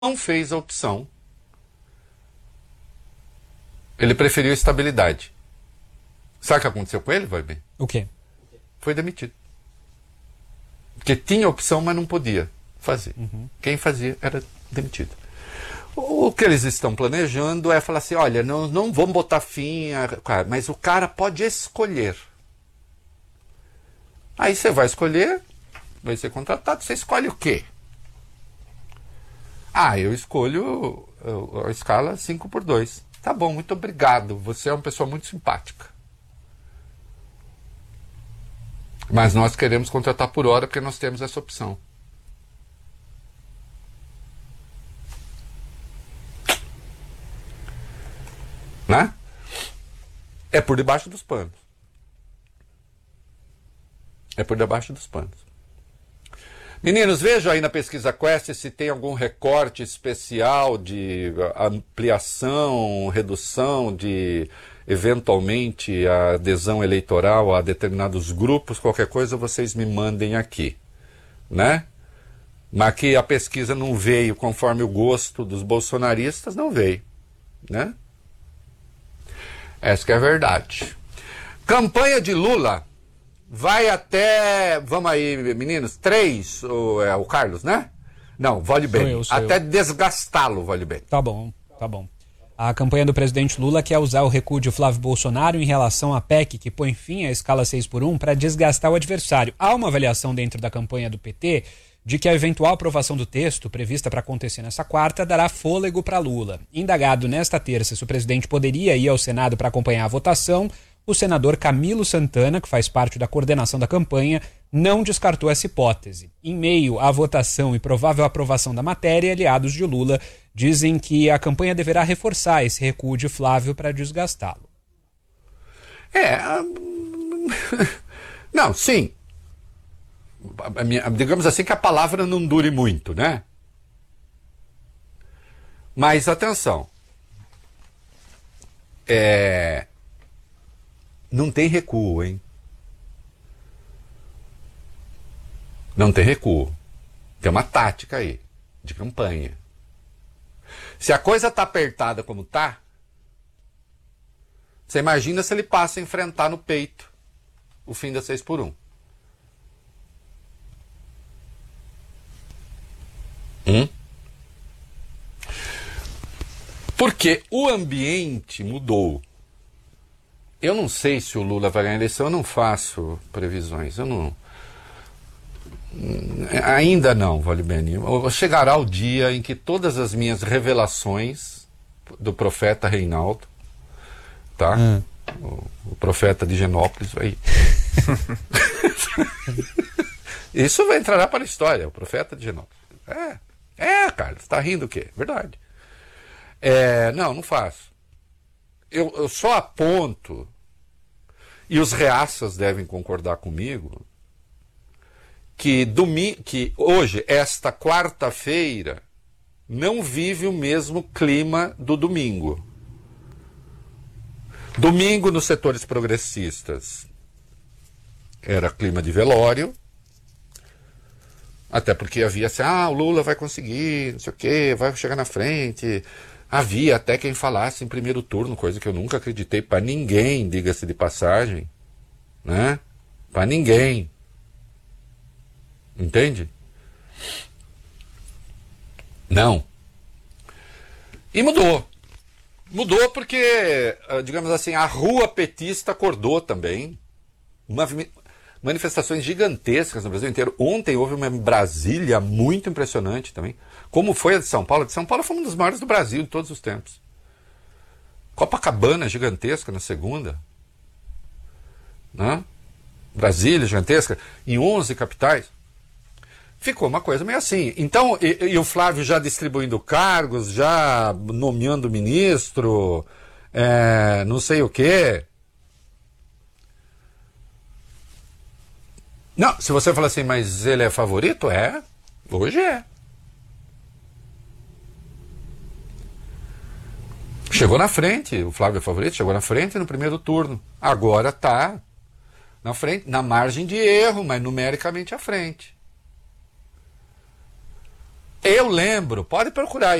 não fez a opção. Ele preferiu estabilidade. Sabe o que aconteceu com ele, vai bem? O quê? Foi demitido. Porque tinha opção, mas não podia fazer. Quem fazia era demitido. O que eles estão planejando é falar assim, olha, não vamos botar fim, mas o cara pode escolher. Aí você vai escolher, vai ser contratado, você escolhe o quê? Eu escolho a escala 5x2. Tá bom, muito obrigado, você é uma pessoa muito simpática. Mas nós queremos contratar por hora porque nós temos essa opção. Né? É por debaixo dos panos. É por debaixo dos panos. Meninos, vejam aí na pesquisa Quest se tem algum recorte especial de ampliação, redução de, eventualmente, a adesão eleitoral a determinados grupos. Qualquer coisa vocês me mandem aqui, né? Mas que a pesquisa não veio conforme o gosto dos bolsonaristas, não veio, né? Essa que é a verdade. Campanha de Lula vai até, vamos aí, meninos, 3, o Carlos, né? Não, vale bem. Até desgastá-lo, vale bem. Tá bom. A campanha do presidente Lula quer usar o recuo de Flávio Bolsonaro em relação à PEC, que põe fim à escala 6x1, para desgastar o adversário. Há uma avaliação dentro da campanha do PT de que a eventual aprovação do texto, prevista para acontecer nessa quarta, dará fôlego para Lula. Indagado nesta terça se o presidente poderia ir ao Senado para acompanhar a votação, o senador Camilo Santana, que faz parte da coordenação da campanha, não descartou essa hipótese. Em meio à votação e provável aprovação da matéria, aliados de Lula dizem que a campanha deverá reforçar esse recuo de Flávio para desgastá-lo. Não, sim. Digamos assim que a palavra não dure muito, né? Mas atenção. Não tem recuo, hein? Não tem recuo. Tem uma tática aí, de campanha. Se a coisa tá apertada como tá, você imagina se ele passa a enfrentar no peito o fim da 6x1. Porque o ambiente mudou. Eu não sei se o Lula vai ganhar a eleição, eu não faço previsões, ainda não, vale bem. Chegará o dia em que todas as minhas revelações do profeta Reinaldo, tá? O profeta de Genópolis, vai. Isso vai entrar para a história, o profeta de Genópolis. Carlos, tá rindo o quê? Verdade. Não faço. Eu só aponto, e os reaças devem concordar comigo, que hoje, esta quarta-feira, não vive o mesmo clima do domingo. Domingo, nos setores progressistas, era clima de velório, até porque havia assim, o Lula vai conseguir, não sei o quê, vai chegar na frente. Havia até quem falasse em primeiro turno, coisa que eu nunca acreditei para ninguém, diga-se de passagem, né? Para ninguém. Entende? Não. E mudou. Mudou porque, digamos assim, a rua petista acordou também. Manifestações gigantescas no Brasil inteiro. Ontem houve uma em Brasília muito impressionante também. Como foi a de São Paulo? A de São Paulo foi uma das maiores do Brasil de todos os tempos. Copacabana gigantesca na segunda. Né? Brasília gigantesca. Em 11 capitais. Ficou uma coisa meio assim. Então, e o Flávio já distribuindo cargos, já nomeando ministro, não sei o quê. Não, se você falar assim, mas ele é favorito? Hoje é. Chegou na frente, o Flávio é favorito, chegou na frente no primeiro turno. Agora está na frente, na margem de erro, mas numericamente à frente. Eu lembro, pode procurar